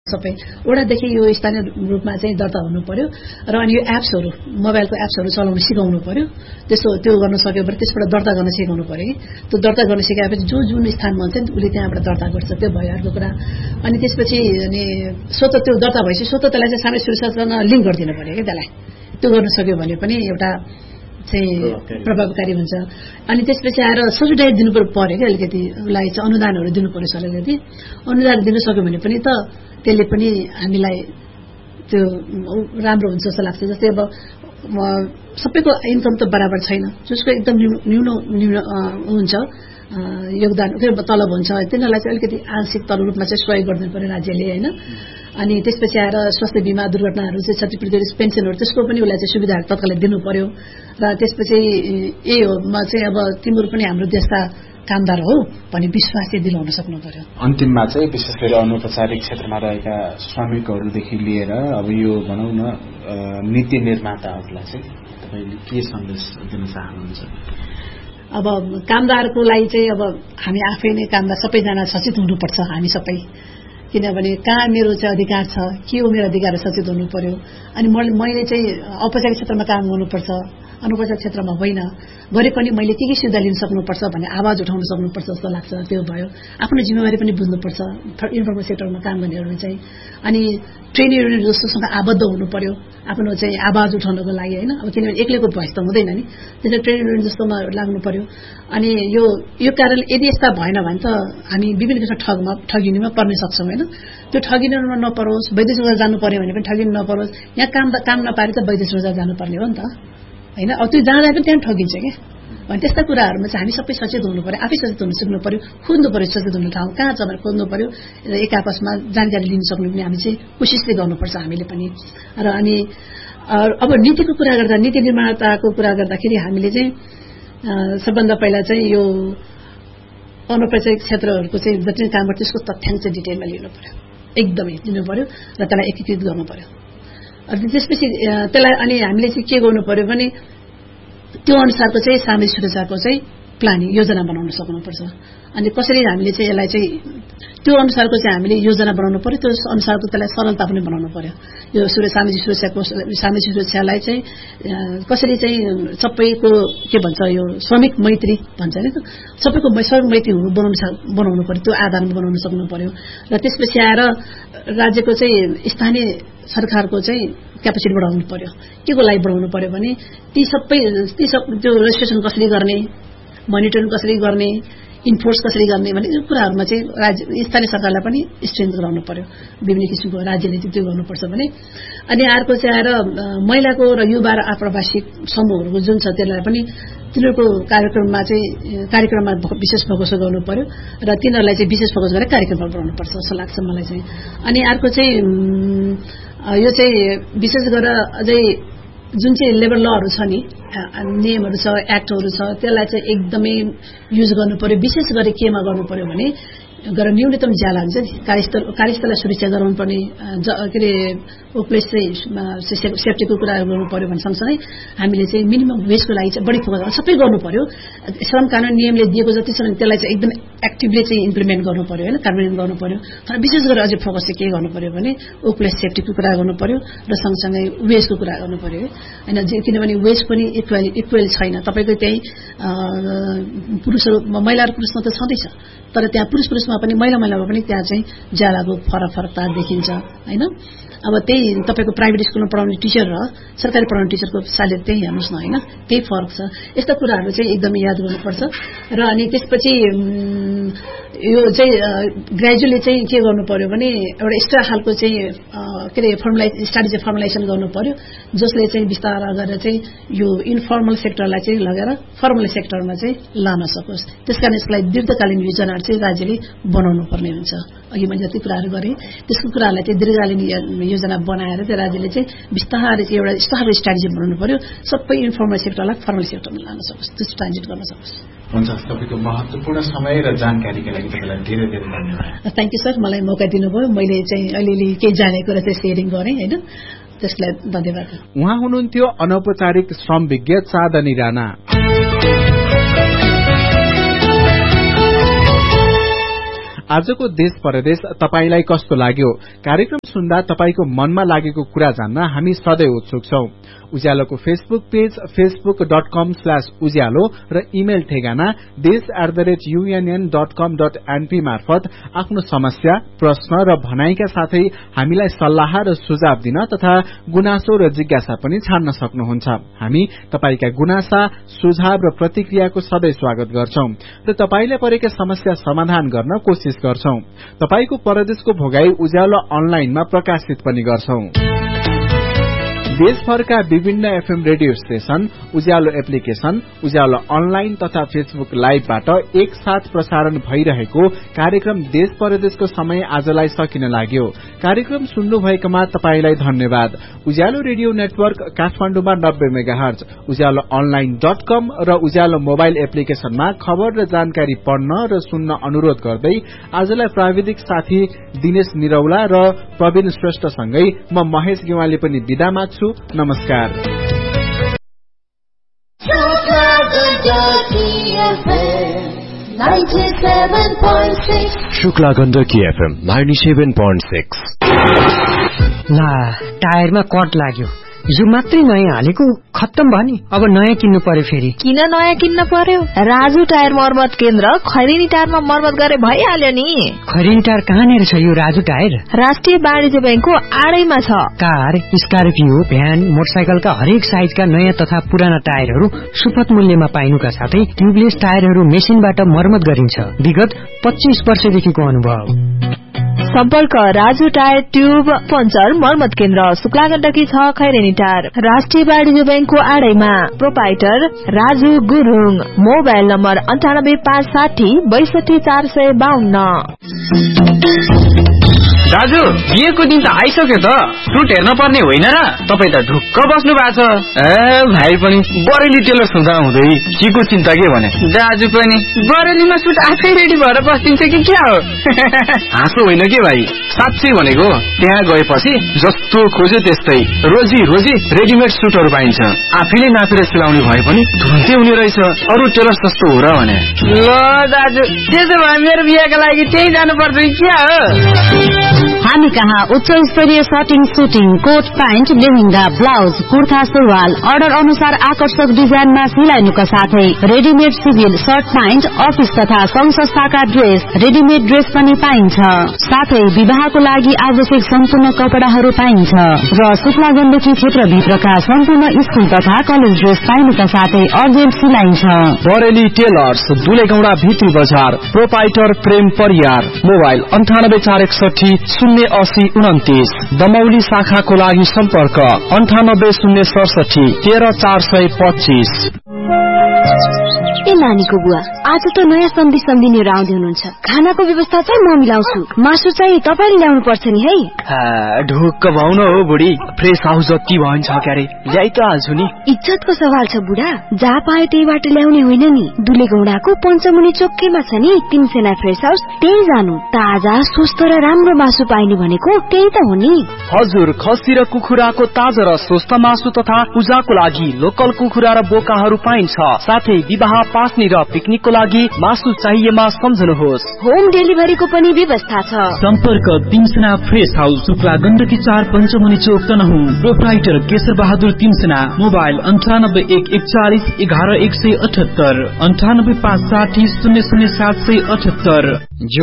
सबै वडादेखि यो स्थानीय रूपमा चाहिँ दर्ता हुनु पर्यो र अनि यो एप्सहरू मोबाइलको एप्सहरू चलाउन सिकाउनु पर्यो त्यो गर्न सक्यो भने त्यसबाट दर्ता गर्न सिकाउनु पर्यो कि त्यो दर्ता गर्न सिकाएपछि जुन स्थानमा हुन्छ नि उसले त्यहाँबाट दर्ता गर्छ त्यो भयो अर्को कुरा अनि त्यसपछि अनि स्वत त्यो दर्ता भएपछि स्वत त्यसलाई चाहिँ सामाजिक सुरक्षासँग लिङ्क गरिदिनु पर्यो कि त्यसलाई त्यो गर्न सक्यो भने पनि एउटा चाहिँ प्रभावकारी हुन्छ अनि त्यसपछि आएर सब्सिडाइज दिनु पर्यो कि अलिकति उसलाई चाहिँ अनुदानहरू दिनु पर्यो अलिकति अनुदान दिन सक्यो भने पनि त त्यसले पनि हामीलाई त्यो राम्रो हुन्छ जस्तो लाग्छ जस्तै अब सबैको इन्कम त बराबर छैन जसको एकदम न्यून हुन्छ योगदान तलब हुन्छ तिनीहरूलाई चाहिँ अलिकति आंशिक तलब रूपमा चाहिँ सहयोग गर्नु पर्यो राज्यले हैन अनि त्यसपछि आएर स्वास्थ्य बीमा दुर्घटनाहरू चाहिँ क्षतिपूर्ति पेन्सनहरू त्यसको पनि उसलाई चाहिँ सुविधाहरू तत्कालै दिनु पर्यो र त्यसपछि यही हो म चाहिँ अब तिम्रो पनि हाम्रो देशका कामदार हो भन्ने विश्वास चाहिँ दिलाउन सक्नु पर्यो अन्तिममा चाहिँ विशेष गरी अनौपचारिक क्षेत्रमा रहेका श्रमिकहरूदेखि लिएर अब यो भनौँ न नीति निर्माताहरूलाई चाहिँ तपाईले के सन्देश दिन चाहनुहुन्छ अब कामदारको लागि चाहिँ अब हामी आफै नै कामदार सबैजना सचेत हुनुपर्छ हामी सबै किनभने कहाँ मेरो चाहिँ अधिकार छ के हो मेरो अधिकार सचेत हुनु पर्यो अनि मैले चाहिँ औपचारिक क्षेत्रमा काम गर्नुपर्छ अनौपचारिक क्षेत्रमा होइन गरे पनि मैले के सुविधा लिन सक्नुपर्छ भन्ने आवाज उठाउन सक्नुपर्छ जस्तो लाग्छ त्यो भयो आफ्नो जिम्मेवारी पनि बुझ्नुपर्छ इन्फर्मल सेक्टरमा काम गर्नेहरू चाहिँ अनि ट्रेड युनियन जस्तोसँग आबद्ध हुनु पर्यो आफ्नो चाहिँ आवाज उठाउनको लागि हैन अब किनभने एक्लैको भएस त हुँदैन नि त्यसैले ट्रेड युनियन जस्तोमा लाग्नु पर्यो अनि यो कारण यदि यस्ता भएन भने त हामी विभिन्न किसिमको ठगिनुमा पर्न सक्छौं हैन त्यो ठगिनुमा नपरोस् वैदेशिक रोजगार जानु पर्यो भने पनि ठगिनु नपरोस् यहाँ काम नपारे त वैदेशिक रोजगार जानु पर्ने हो नि त हैन अब त्यो जाँदा पनि त्यहाँ ठगिन्छ के भने त्यस्ता कुराहरुमा चाहिँ हामी सबै सचेत हुनु पर्यो आफै सचेत हुन सक्नु पर्यो खोज्नु पर्यो सचेत हुने ठाउँ कहाँ छ भनेर खोज्नु पर्यो र एक आपसमा जानकारी लिन सक्नु पनि हामी चाहिँ कोसिसले गर्नुपर्छ हामीले पनि र अनि अब नीतिको कुरा गर्दा नीति निर्माताको कुरा गर्दाखेरि हामीले चाहिँ सबभन्दा पहिला चाहिँ यो अनौपचारिक क्षेत्रहरूको चाहिँ जति काम गर्छ त्यसको तथ्याङ्क चाहिँ डिटेलमा लिनु पर्यो एकदमै दिनु पर्यो र त्यसलाई एकीकृत गर्नु पर्यो अनि त्यसपछि त्यसलाई अनि हामीले चाहिँ के गर्नु पर्यो भने त्यो अनुसारको चाहिँ सामाजिक सुरक्षाको चाहिँ प्लानिङ योजना बनाउन सक्नुपर्छ अनि कसरी हामीले चाहिँ यसलाई चाहिँ त्यो अनुसारको चाहिँ हामीले योजना बनाउनु पर्यो त्यो अनुसारको त्यसलाई सरलता पनि बनाउनु पर्यो यो सामाजिक सुरक्षालाई चाहिँ कसरी चाहिँ सबैको के भन्छ यो श्रमिक मैत्री भन्छ नि त सबैको श्रमिक मैत्री बनाउनु पर्यो त्यो आधारमा बनाउन सक्नु पर्यो र त्यसपछि आएर राज्यको चाहिँ स्थानीय सरकारको चाहिँ क्यापेसिटी बढाउनु पर्यो के को लागि बढाउनु पर्यो भने त्यो रेजिस्ट्रेसन कसरी गर्ने मोनिटरिङ कसरी गर्ने इन्फोर्स कसरी गर्ने भन्ने कुराहरुमा चाहिँ राज्य स्थानीय सरकारलाई पनि स्ट्रेन्थ गराउनु पर्यो विभिन्न किसिमको राज्यले त्यो गर्नुपर्छ भने अनि अर्को चाहिँ आएर महिलाको र युवा र आप्रवासी समूहहरुको जुन छ त्यसलाई पनि तिनीहरुको कार्यक्रममा विशेष फोकस गर्नु पर्यो र तिनीहरुलाई चाहिँ विशेष फोकस गरेर कार्यक्रममा बनाउनु पर्छ जस्तो लाग्छ मलाई चाहिँ अनि अर्को चाहिँ यो चाहिँ विशेष गरेर अझै जुन चाहिँ लेबर लहरु छ नि नियमहरु छ एक्टहरु छ त्यसलाई चाहिँ एकदमै युज गर्नु पर्यो विशेष गरी केमा गर्नु पर्यो भने न्यूनतम ज्याला हुन्छ नि कार्यस्थललाई सुरक्षा गराउनु पर्ने के रे वर्कप्लेस चाहिँ सेफ्टीको कुरा गर्नु पर्यो भने सँगसँगै हामीले चाहिँ मिनिमम वेजको लागि चाहिँ बढी फोकस सबै गर्नु पर्यो श्रम कानून नियमले दिएको जति छ त्यसलाई चाहिँ एकदम एक्टिभली चाहिँ इम्प्लिमेन्ट गर्नु पर्यो हैन कार्यान्वयन गर्नु पर्यो तर विशेष गरेर अझै फोकस चाहिँ के गर्नु पर्यो भने वर्कप्लेस सेफ्टीको कुरा गर्नु पर्यो र सँगसँगै वेजको कुरा गर्नु पर्यो हैन किनभने वेज पनि इक्वल छैन तपाईको त्यही पुरुषहरु महिला र पुरुषमा त छँदैछ तर त्यहाँ पुरुषमा पनि महिलामा पनि त्यहाँ चाहिँ ज्यालाको फरकता देखिन्छ हैन अब त्यही तपाईको प्राइभेट स्कुलमा पढाउने टिचर र सरकारी पढाउने टिचरको साले त्यही हेर्नुस् न हैन त्यही फरक छ यस्ता कुराहरु चाहिँ एकदमै याद गर्नुपर्छ र अनि त्यसपछि यो चाहिँ ग्रेजुअली चाहिँ के गर्नु पर्यो भने एउटा एक्स्ट्रा खालको चाहिँ के रे स्ट्र्याटेजी फर्मुलेसन गर्नु पर्यो जसले चाहिँ विस्तार गरेर चाहिँ यो इन्फर्मल सेक्टरलाई चाहिँ लगेर फर्मल सेक्टरमा चाहिँ लान सकोस् त्यसकारण यसलाई दीर्घकालीन योजनाहरु चाहिँ राज्यले बनाउनु पर्ने हुन्छ अघि मैले जति कुराहरु गरे त्यसको कुरालाई चाहिँ दीर्घकालीन योजना बनाएर चाहिँ राज्यले चाहिँ विस्तारै चाहिँ एउटा यस्तो स्ट्र्याटेजी बनाउनु पर्यो सबै इन्फर्मल सेक्टरलाई फर्मल सेक्टरमा लान सकोस् त्यसको ट्रान्जिट गर्न सकोस् हुन्छ तपाईको महत्त्वपूर्ण समय र जानकारीका लागि तपाईलाई धेरै धेरै धन्यवाद थ्यांक यू सर मलाई मौका दिनुभयो मैले चाहिँ अलिअलि केही जानेको कुरा चाहिँ शेयरिङ गरे हैन त्यसलाई धन्यवाद उहाँ हुनुहुन्थ्यो अनौपचारिक श्रम विज्ञ चाँदनी राणा आजको देश परदेश तपाईलाई कस्तो लाग्यो? कार्यक्रम सुन्दा तपाईको मनमा लागेको कुरा जान्न हामी सधैं उत्सुक छौं। उज्यालोको फेसबुक पेज facebook.com/उज्यालो र इमेल ठेगाना desh@unn.com.np मार्फत आफ्नो समस्या, प्रश्न र भनाइका साथै हामीलाई सल्लाह र सुझाव दिन तथा गुनासो र जिज्ञासा पनि छाड्न सक्नुहुन्छ। हामी तपाईका गुनासा, सुझाव र प्रतिक्रियाको सधैं स्वागत गर्छौं र तपाईले परेका समस्या समाधान गर्न कोशिश गर्छौं। तपाईको परदेशको भोगाई उज्यालो अनलाइनमा प्रकाशित पनि गर्छौं। देशभरका विभिन्न एफएम रेडियो स्टेशन, उज्यालो एप्लिकेशन, उज्यालो अनलाइन तथा फेसबुक लाइभबाट एकसाथ प्रसारण भइरहेको कार्यक्रम देश परदेशको समय आजलाई सकिन लाग्यो। कार्यक्रम सुन्नुभएकोमा तपाईलाई धन्यवाद। उज्यालो रेडियो नेटवर्क काठमाडौँमा 90 मेगाहर्ज, उज्यालो अनलाइन.com र उज्यालो मोबाइल एप्लिकेशनमा खबर र जानकारी पढ्न र सुन्न अनुरोध गर्दै आजलाई प्राविधिक साथी दिनेश निरौला र प्रवीण श्रेष्ठसँगै म महेश गेवाली पनि बिदा माग्छु। नमस्कार। शुक्ला गण्डकी एफएम 97.6। ला टायरमा कट लाग्यो, यो मात्रै नयाँ हालेको खत्तम भयो नि। अब नयाँ किन्नु पर्यो फेरि। किन नयाँ किन्न पर्यो? राजु टायर मर्मत केन्द्र खैरेनी टायरमा मर्मत गरे भइहाल्यो नि। खैरेनी टायर कहाँनिर छ यो राजु टायर? राष्ट्रिय वाणिज्य बैंकको आडैमा छ। कार, स्कर्पियो, भ्यान, मोटरसाइकलका हरेक साइजका नयाँ तथा पुराना टायरहरू सुपथ मूल्यमा पाइनुका साथै ट्युबलेस टायरहरू मेसिनबाट मर्मत गरिन्छ। विगत 25 वर्षदेखिको अनुभव। सम्पर्क राजु टायर ट्युब पञ्चर मर्मत केन्द्र, शुक्ला गण्डकी 6 खैरेनी टायर, राष्ट्रिय वाणिज्य बैंकको आडैमा। Proprietor Raju Gurung. Mobile number 98560 62452। दाजु, बिहेको दिन त आइसक्यो त, सुट हेर्न पर्ने होइन र? तपाईँ त ढुक्क बस्नु भएको छ। भाइ पनि बरेली टेलर सुन्दा हुँदै के को चिन्ता के भने? दाजु पनि बरेलीमा सुट आफै रेडी भएर बस्दिन्छ कि क्या हो? हाँसो होइन के भाइ, साँच्चै भनेको। त्यहाँ गएपछि जस्तो खोज्यो त्यस्तै रोजी रोजी रेडिमेड सुटहरू पाइन्छ। आफैले नापेर सिलाउने भए पनि धुन्थे हुने रहेछ। अरू टेलर जस्तो हो र भने? ल दाजु, त्यसो भए मेरो बिहेको लागि त्यही जानुपर्छ कि क्या हो? हामी कहाँ उच्च स्तरीय shirting, shooting, coat, pant, lehenga, blouse, kurta, सुरुवाल अर्डर अनुसार आकर्षक डिजाइनमा सिलाइनुका साथै readymade civil short, pant, office तथा संघ संस्थाका ड्रेस, रेडिमेड ड्रेस पनि पाइन्छ। साथै विवाहको लागि आवश्यक सम्पूर्ण कपडाहरू पाइन्छ र शुक्ला गण्डकी क्षेत्रभित्रका सम्पूर्ण स्कुल तथा कलेज ड्रेस पाइनुका साथै अर्जेन्ट सिलाइन्छ। बरेली टेलर्स, दुलेगौडा भित्री बजार। प्रोपाइटर प्रेम परियार। मोबाइल 9846 दमौली शाखाको लागि सम्पर्क 9806 13425। ए नानीको बुवा, आज त नयाँ सम्झिनेर आउँदै हुनुहुन्छ। खानाको व्यवस्था चाहिँ म मिलाउँछु, मासु चाहिँ तपाईले ल्याउनु पर्छ नि है। ढुक्क भाउ न हो बुढी, फ्रेस हाउस जति भन्छ क्यारे ल्याइ त हाल्छु नि। इज्जतको सवाल छ बुढा, जहाँ पाए त्यहीबाट ल्याउने होइन नि। दुलेगौडाको पञ्चमुनि चोकैमा छ नि तिमसेना फ्रेस हाउस, त्यही जानु। ताजा, स्वस्थ र राम्रो मासु पाइने भनेको त्यही त हो नि। हजुर, खसी र कुखुराको ताजा र स्वस्थ मासु तथा पूजाको लागि लोकल कुखुरा र बोकाहरू पाइन्छ। साथै विवाह, पास्नी र पिकनिकको लागि मासु चाहिएमा सम्झनुहोस्। होम डेलिभरीको पनि व्यवस्था छ। सम्पर्क तिमसेना फ्रेस हाउस, शुक्ला गण्डकी 4 पञ्चमुनि चोक तनहुँ। प्रोप्राइटर केशर बहादुर तिमसेना। मोबाइल 9814411178 9856 000778।